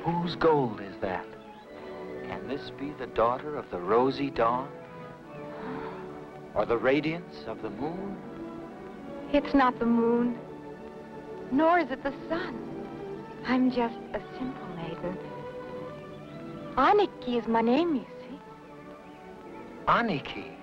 Whose gold is that? Can this be the daughter of the rosy dawn? Or the radiance of the moon? It's not the moon, nor is it the sun. I'm just a simple maiden. Aniki is my name, you see. Aniki?